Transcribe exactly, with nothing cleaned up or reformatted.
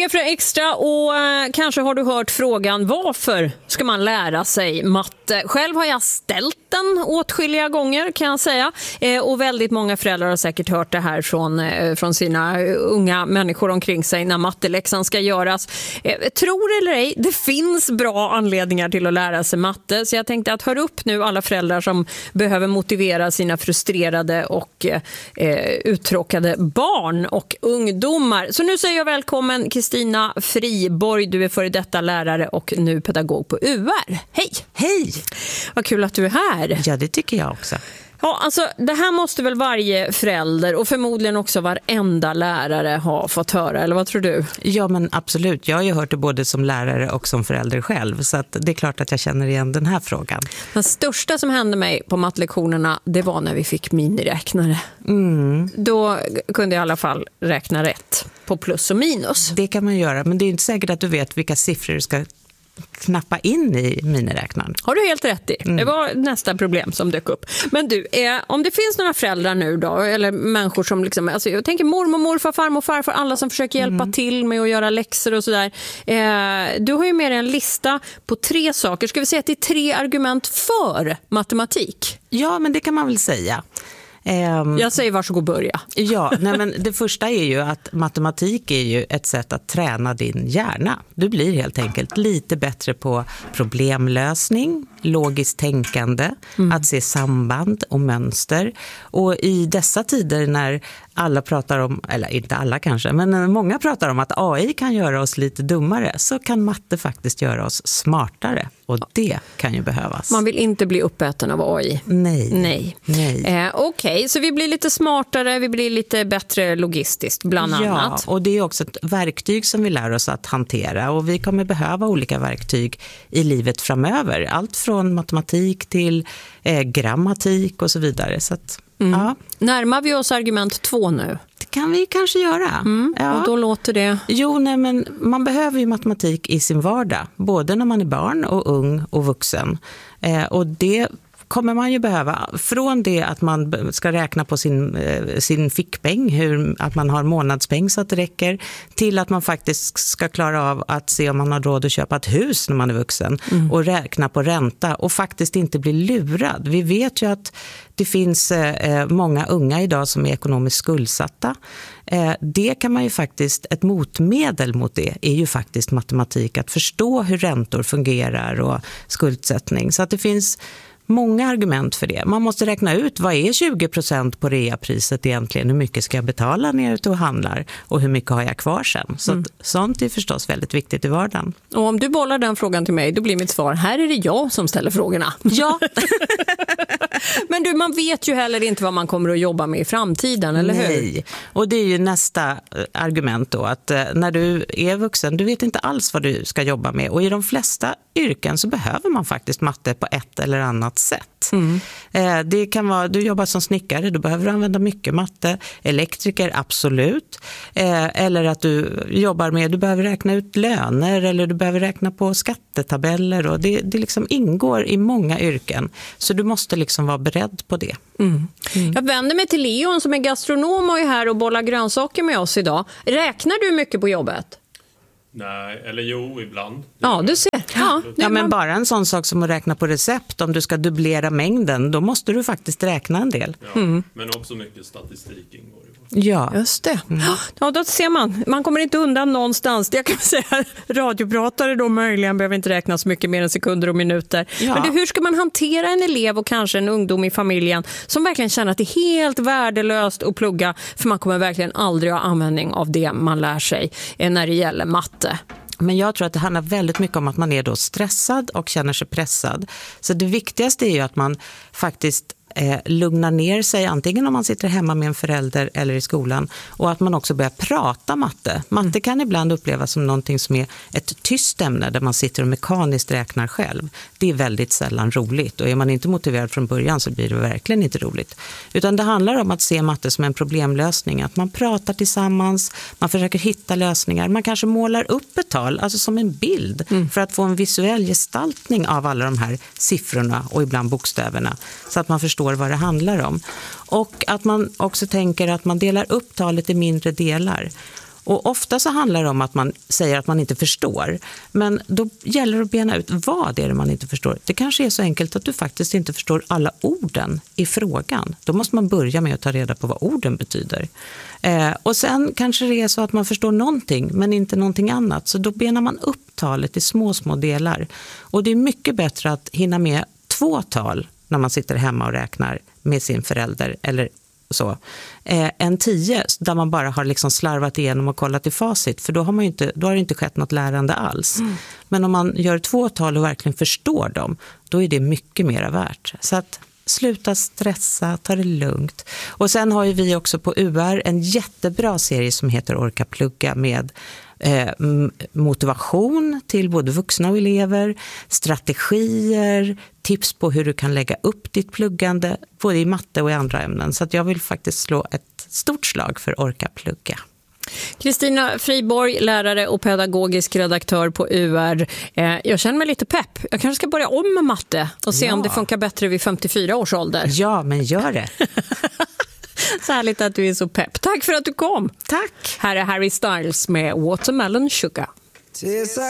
P fyra Extra, och eh, kanske har du hört frågan: varför ska man lära sig matte? Själv har jag ställt den åtskilliga gånger, kan jag säga. Eh, och väldigt många föräldrar har säkert hört det här från, eh, från sina unga människor omkring sig när matteläxan ska göras. Eh, tror eller ej, det finns bra anledningar till att lära sig matte. Så jag tänkte att hör upp nu alla föräldrar som behöver motivera sina frustrerade och eh, uttråkade barn och ungdomar. Så nu säger jag välkommen Kristina Friborg. Du är före detta lärare och nu pedagog på U R. Hej! Hej! Vad kul att du är här. Ja, det tycker jag också. Ja, alltså det här måste väl varje förälder och förmodligen också varenda lärare ha fått höra, eller vad tror du? Ja, men absolut. Jag har ju hört det både som lärare och som förälder själv, så att det är klart att jag känner igen den här frågan. Den största som hände mig på mattelektionerna, det var när vi fick miniräknare. Mm. Då kunde jag i alla fall räkna rätt på plus och minus. Det kan man göra, men det är inte säkert att du vet vilka siffror du ska knappa in i miniräknaren. Har du helt rätt i. Mm. Det var nästa problem som dök upp. Men du, eh, om det finns några föräldrar nu då, eller människor som liksom, alltså jag tänker mormor, morfar, farmor, farfar, alla som försöker hjälpa mm. till med att göra läxor och sådär. Eh, du har ju med dig en lista på tre saker. Ska vi säga att det är tre argument för matematik? Ja, men det kan man väl säga. Um, jag säger varsågod börja. Ja, nej men det första är ju att matematik är ju ett sätt att träna din hjärna. Du blir helt enkelt lite bättre på problemlösning, logiskt tänkande, mm. att se samband och mönster. Och i dessa tider när alla pratar om, eller inte alla kanske, men många pratar om att A I kan göra oss lite dummare, så kan matte faktiskt göra oss smartare. Och det kan ju behövas. Man vill inte bli uppäten av A I. Nej. Nej. Nej. Eh, Okej, okay. Så vi blir lite smartare, vi blir lite bättre logistiskt bland ja, annat. Ja, och det är också ett verktyg som vi lär oss att hantera. Och vi kommer behöva olika verktyg i livet framöver. Allt från matematik till eh, grammatik och så vidare. Så att, mm. ja. Närmar vi oss argument två nu? Det kan vi kanske göra. Mm. Ja. Och då låter det? Jo, nej, men man behöver ju matematik i sin vardag. Både när man är barn och ung och vuxen. Eh, och det kommer man ju behöva. Från det att man ska räkna på sin, sin fickpeng, hur, att man har månadspeng så att det räcker, till att man faktiskt ska klara av att se om man har råd att köpa ett hus när man är vuxen mm. och räkna på ränta och faktiskt inte bli lurad. Vi vet ju att det finns eh, många unga idag som är ekonomiskt skuldsatta. Eh, det kan man ju faktiskt, ett motmedel mot det är ju faktiskt matematik, att förstå hur räntor fungerar och skuldsättning. Så att det finns många argument för det. Man måste räkna ut vad är tjugo procent på reapriset egentligen, hur mycket ska jag betala när jag är ute och handlar och hur mycket har jag kvar sen. Så mm. att sånt är förstås väldigt viktigt i vardagen. Och om du bollar den frågan till mig, då blir mitt svar: här är det jag som ställer frågorna. Ja. Men du, man vet ju heller inte vad man kommer att jobba med i framtiden, eller hur? Nej, och det är ju nästa argument då, att när du är vuxen, du vet inte alls vad du ska jobba med, och i de flesta yrken så behöver man faktiskt matte på ett eller annat sätt. Mm. Det kan vara, du jobbar som snickare, då behöver du använda mycket matte. Elektriker, absolut. Eller att du jobbar med, du behöver räkna ut löner eller du behöver räkna på skattetabeller, och det, det liksom ingår i många yrken. Så du måste liksom vara beredd på det. Mm. Mm. Jag vänder mig till Leon som är gastronom och är här och bollar grönsaker med oss idag. Räknar du mycket på jobbet? Nej, eller jo, ibland. Ja, du ser. Ja, ja, men bara en sån sak som att räkna på recept. Om du ska dubblera mängden, då måste du faktiskt räkna en del. Ja, mm. Men också mycket statistik ingår i. Ja. Just det. Mm. Ja, då ser man. Man kommer inte undan någonstans. Jag kan säga radiopratare då möjligen behöver inte räkna så mycket mer än sekunder och minuter. Ja. Men du, hur ska man hantera en elev och kanske en ungdom i familjen som verkligen känner att det är helt värdelöst att plugga, för man kommer verkligen aldrig ha användning av det man lär sig när det gäller matte? Men jag tror att det handlar väldigt mycket om att man är då stressad och känner sig pressad. Så det viktigaste är ju att man faktiskt eh, lugnar ner sig, antingen om man sitter hemma med en förälder eller i skolan, och att man också börjar prata matte. Matte kan ibland upplevas som någonting som är ett tyst ämne där man sitter och mekaniskt räknar själv. Det är väldigt sällan roligt, och är man inte motiverad från början så blir det verkligen inte roligt. Utan det handlar om att se matte som en problemlösning, att man pratar tillsammans, man försöker hitta lösningar, man kanske målar upp ett tal, alltså som en bild, mm. för att få en visuell gestaltning av alla de här siffrorna och ibland bokstäverna, så att man förstår vad det handlar om. Och att man också tänker att man delar upp talet i mindre delar. Och ofta så handlar det om att man säger att man inte förstår. Men då gäller det att bena ut vad det är man inte förstår. Det kanske är så enkelt att du faktiskt inte förstår alla orden i frågan. Då måste man börja med att ta reda på vad orden betyder. Eh, och sen kanske det är så att man förstår någonting men inte någonting annat. Så då benar man upp talet i små, små delar. Och det är mycket bättre att hinna med två tal när man sitter hemma och räknar med sin förälder eller så, eh, en tio där man bara har liksom slarvat igenom och kollat i facit, för då har, man ju inte, då har det inte skett något lärande alls. Mm. Men om man gör två tal och verkligen förstår dem, då är det mycket mer värt. Så att sluta stressa, ta det lugnt. Och sen har ju vi också på U R en jättebra serie som heter Orka plugga med eh, motivation till både vuxna och elever, strategier, tips på hur du kan lägga upp ditt pluggande både i matte och i andra ämnen. Så att jag vill faktiskt slå ett stort slag för Orka plugga. Kristina Friborg, lärare och pedagogisk redaktör på U R. Jag känner mig lite pepp. Jag kanske ska börja om med matte och se ja. om det funkar bättre vid femtiofyra års ålder. Ja, men gör det. Så härligt att du är så pepp. Tack för att du kom. Tack. Här är Harry Styles med Watermelon Sugar.